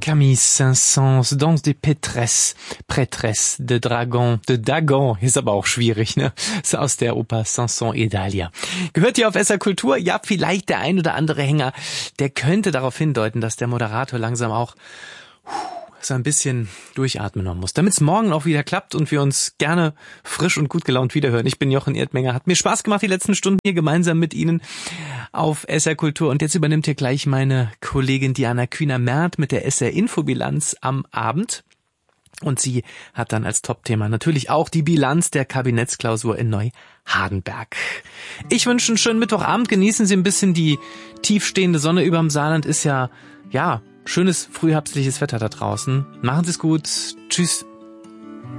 Camille Saint-Saëns, Danse des Prêtresses de Dagon, ist aber auch schwierig, ne? Ist aus der Oper Samson et Dahlia. Gehört hier auf SR Kultur? Ja, vielleicht der ein oder andere Hänger, der könnte darauf hindeuten, dass der Moderator langsam auch so ein bisschen durchatmen muss, damit es morgen auch wieder klappt und wir uns gerne frisch und gut gelaunt wiederhören. Ich bin Jochen Erdmenger. Hat mir Spaß gemacht, die letzten Stunden hier gemeinsam mit Ihnen auf SR Kultur. Und jetzt übernimmt hier gleich meine Kollegin Diana Kühner-Merth mit der SR Infobilanz am Abend. Und sie hat dann als Topthema natürlich auch die Bilanz der Kabinettsklausur in Neuhardenberg. Ich wünsche einen schönen Mittwochabend. Genießen Sie ein bisschen die tiefstehende Sonne überm Saarland. Ist ja, schönes frühherbstliches Wetter da draußen. Machen Sie es gut. Tschüss.